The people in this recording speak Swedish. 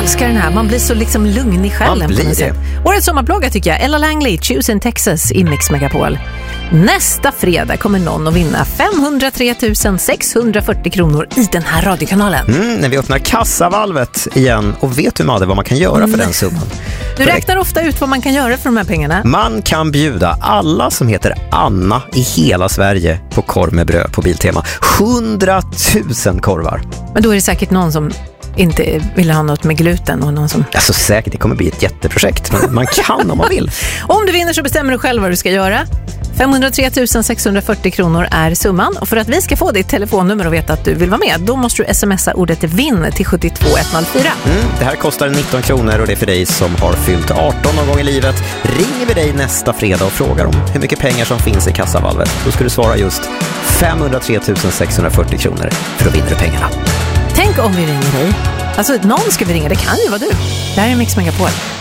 älskar den här. Man blir så liksom lugn i själen. Man blir på något sätt. Årets sommarplåga tycker jag. Ella Langley, Choose in Texas i Mix Megapol. Nästa fredag kommer någon att vinna 503 640 kronor i den här radiokanalen. När vi öppnar kassavalvet igen. Och vet du, Madde, vad man kan göra för den summan? Du räknar ofta ut vad man kan göra för de här pengarna. Man kan bjuda alla som heter Anna i hela Sverige på korv med bröd på Biltema. 100 000 korvar. Men då är det säkert någon som inte vill ha något med gluten och någon som... Alltså säkert, det kommer bli ett jätteprojekt. Men man kan om man vill. Om du vinner så bestämmer du själv vad du ska göra. 503 640 kronor är summan. Och för att vi ska få ditt telefonnummer och veta att du vill vara med, då måste du smsa ordet vinn till 72104. Det här kostar 19 kronor och det är för dig som har fyllt 18 någon gång i livet. Ringer vi dig nästa fredag och frågar om hur mycket pengar som finns i kassavalvet. Då ska du svara just 503 640 kronor, för då vinner du pengarna. Tänk om vi ringer dig. Alltså någon ska vi ringa, det kan ju vara du. Det här är Mix Megapol.